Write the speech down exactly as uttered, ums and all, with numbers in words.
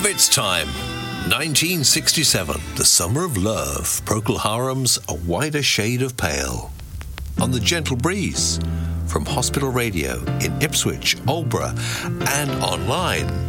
Hobbits time. nineteen sixty-seven, the summer of love. Procol Harum's A Wider Shade of Pale. On the Gentle Breeze, from Hospital Radio in Ipswich, Aldeburgh, and online